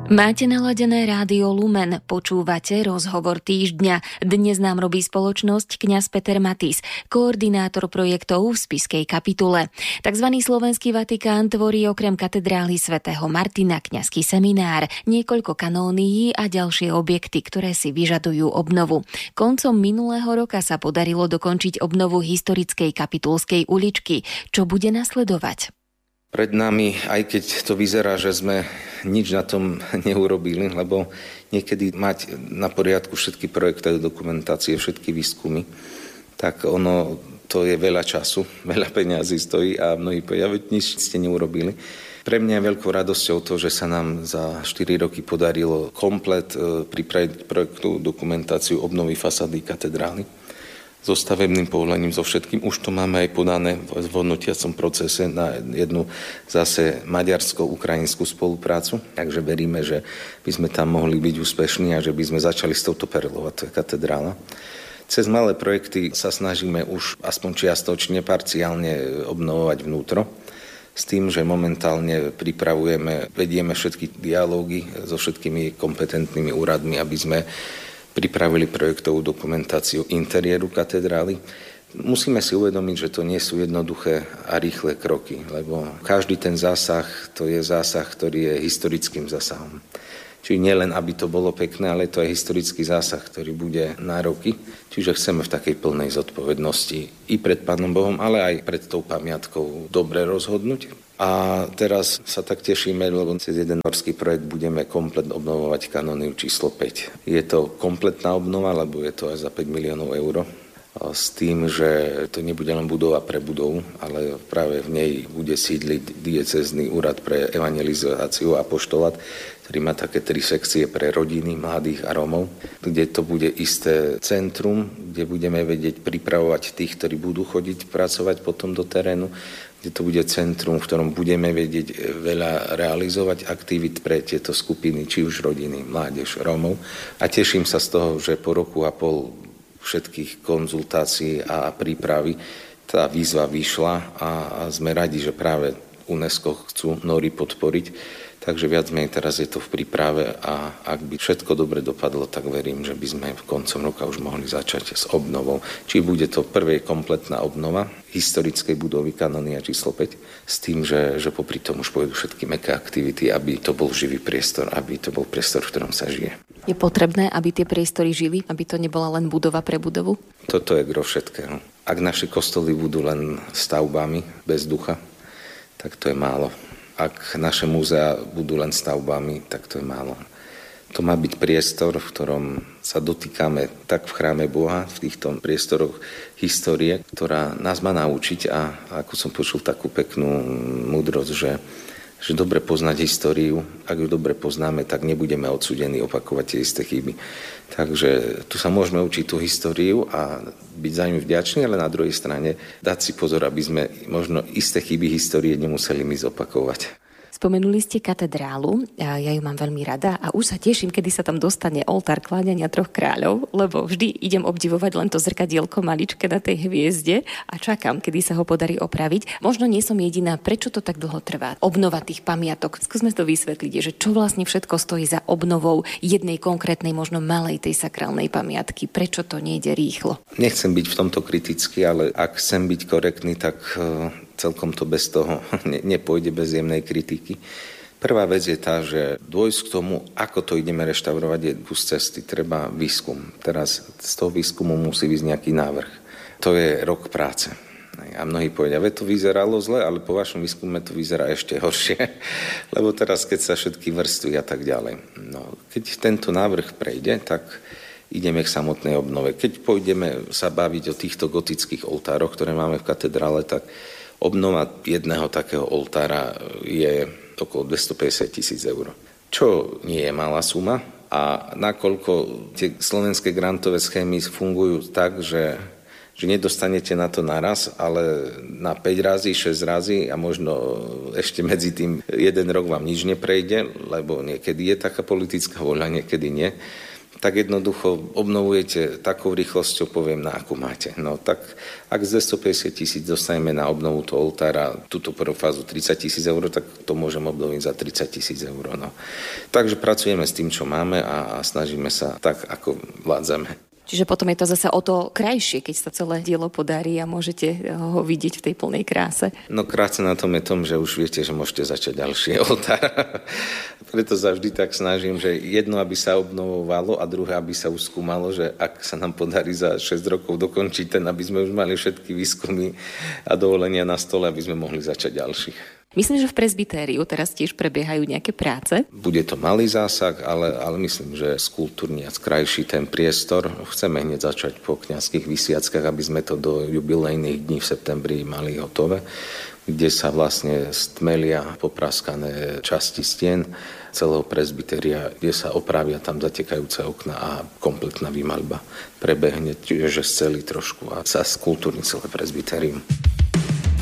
Máte naladené rádio Lumen, počúvate rozhovor týždňa. Dnes nám robí spoločnosť kňaz Peter Matis, koordinátor projektov v spišskej kapitule. Takzvaný slovenský Vatikán tvorí okrem katedrály svätého Martina kňazský seminár, niekoľko kanónií a ďalšie objekty, ktoré si vyžadujú obnovu. Koncom minulého roka sa podarilo dokončiť obnovu historickej Kapitulskej uličky. Čo bude nasledovať? Pred nami, aj keď to vyzerá, že sme nič na tom neurobili, lebo niekedy mať na poriadku všetky projektové dokumentácie, všetky výskumy, tak ono to je veľa času, veľa peňazí stojí a mnohí povedia, veď nič ste neurobili. Pre mňa je veľkou radosťou to, že sa nám za 4 roky podarilo komplet pripraviť projektovú dokumentáciu obnovy fasády katedrály so stavebným povolením, so všetkým. Už to máme aj podané v hodnotiacom procese na jednu zase maďarsko-ukrajinskú spoluprácu. Takže veríme, že by sme tam mohli byť úspešní a že by sme začali s touto perlou, a to je katedrála. Cez malé projekty sa snažíme už aspoň čiastočne, parciálne obnovovať vnútro. S tým, že momentálne vedieme všetky dialógy so všetkými kompetentnými úradmi, aby sme pripravili projektovú dokumentáciu interiéru katedrály. Musíme si uvedomiť, že to nie sú jednoduché a rýchle kroky, lebo každý ten zásah, to je zásah, ktorý je historickým zásahom. Čiže nielen, aby to bolo pekné, ale to je historický zásah, ktorý bude na roky. Čiže chceme v takej plnej zodpovednosti i pred Pánom Bohom, ale aj pred tou pamiatkou dobre rozhodnúť. A teraz sa tak tešíme, lebo cez jeden norský projekt budeme komplet obnovovať kanóniu číslo 5. Je to kompletná obnova, lebo je to až za 5 miliónov eur. S tým, že to nebude len budova pre budovu, ale práve v nej bude sídliť diecézny úrad pre evangelizáciu a apoštolát, ktorý má také 3 sekcie pre rodiny, mladých a Rómov, kde to bude isté centrum, kde budeme vedieť pripravovať tých, ktorí budú chodiť pracovať potom do terénu, kde to bude centrum, v ktorom budeme vedieť veľa realizovať aktivít pre tieto skupiny, či už rodiny, mládež, Rómov. A teším sa z toho, že po roku a pol všetkých konzultácií a prípravy tá výzva vyšla a sme radi, že práve UNESCO chcú Nóri podporiť. Takže viac menej teraz je to v príprave a ak by všetko dobre dopadlo, tak verím, že by sme v koncom roka už mohli začať s obnovou. Či bude to prvá kompletná obnova historickej budovy kanónia číslo 5 s tým, že popri tom už pôjdu všetky mäkké aktivity, aby to bol živý priestor, aby to bol priestor, v ktorom sa žije. Je potrebné, aby tie priestory žili, aby to nebola len budova pre budovu? Toto je gro všetkého. Ak naše kostoly budú len stavbami bez ducha, tak to je málo. Ak naše múzea budú len stavbami, tak to je málo. To má byť priestor, v ktorom sa dotýkame tak v chráme Boha, v týchto priestoroch histórie, ktorá nás má naučiť a ako som počul takú peknú múdrosť, že dobre poznať históriu, ak ju dobre poznáme, tak nebudeme odsúdení opakovať tie isté chyby. Takže tu sa môžeme učiť tú históriu a byť za ňu vďační, ale na druhej strane dať si pozor, aby sme možno isté chyby histórie nemuseli my zopakovať. Spomenuli ste katedrálu, ja ju mám veľmi rada a už sa teším, kedy sa tam dostane oltár kláňania 3 kráľov, lebo vždy idem obdivovať len to zrkadielko maličké na tej hviezde a čakám, kedy sa ho podarí opraviť. Možno nie som jediná, prečo to tak dlho trvá? Obnova tých pamiatok. Skúsme to vysvetliť, že čo vlastne všetko stojí za obnovou jednej konkrétnej, možno malej tej sakrálnej pamiatky. Prečo to nejde rýchlo? Nechcem byť v tomto kritický, ale ak chcem byť korektný, tak celkom to bez toho nepôjde bez jemnej kritiky. Prvá vec je tá, že dôjsť k tomu, ako to ideme reštaurovať, je kus cesty. Treba výskum. Teraz z toho výskumu musí ísť nejaký návrh. To je rok práce. A mnohí povedia, že to vyzeralo zle, ale po vašom výskume to vyzerá ešte horšie. Lebo teraz, keď sa všetky vrství a tak ďalej. No, keď tento návrh prejde, tak ideme k samotnej obnove. Keď pôjdeme sa baviť o týchto gotických oltároch, ktoré máme v katedrále, tak obnova jedného takého oltára je okolo 250 000 eur. Čo nie je malá suma a nakoľko tie slovenské grantové schémy fungujú tak, že nedostanete na to naraz, ale na 5 razy, 6 razy a možno ešte medzi tým 1 rok vám nič neprejde, lebo niekedy je taká politická voľa, niekedy nie, tak jednoducho obnovujete takou rýchlosťou, poviem, na akú máte. No tak ak z 250 000 dostaneme na obnovu toho oltára túto prvú fázu 30 000 eur, tak to môžem obnoviť za 30 000 eur. No. Takže pracujeme s tým, čo máme a snažíme sa tak, ako vládzame. Čiže potom je to zase o to krajšie, keď sa celé dielo podarí a môžete ho vidieť v tej plnej kráse. No krásne na tom je tom, že už viete, že môžete začať ďalší oltár. Preto sa vždy tak snažím, že jedno, aby sa obnovovalo a druhé, aby sa už skúmalo, že ak sa nám podarí za 6 rokov dokončiť ten, aby sme už mali všetky výskumy a dovolenia na stole, aby sme mohli začať ďalší. Myslím, že v presbytériu teraz tiež prebiehajú nejaké práce. Bude to malý zásah, ale myslím, že skúltúrni a krajší ten priestor. Chceme hneď začať po kňazských vysviackách, aby sme to do jubilejných dní v septembri mali hotové, kde sa vlastne stmelia popraskané časti stien celého presbytéria, kde sa opravia tam zatekajúce okna a kompletná výmaľba prebehne, čiže celý trošku a sa skúltúrni celé presbytérium.